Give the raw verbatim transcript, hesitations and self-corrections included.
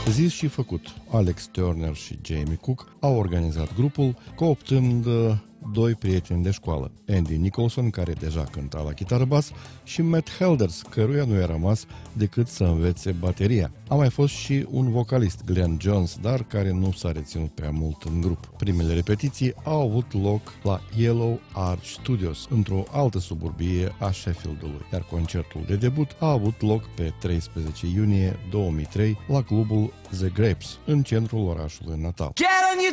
Zis și făcut, Alex Turner și Jamie Cook au organizat grupul, cooptând doi prieteni de școală, Andy Nicholson, care deja cânta la chitară bas, și Matt Helders, căruia nu i-a rămas decât să învețe bateria. A mai fost și un vocalist, Glenn Jones, dar care nu s-a reținut prea mult în grup. Primele repetiții au avut loc la Yellow Arch Studios, într-o altă suburbie a Sheffieldului, iar concertul de debut a avut loc pe treisprezece iunie două mii trei la clubul The Grapes, în centrul orașului natal. Get on your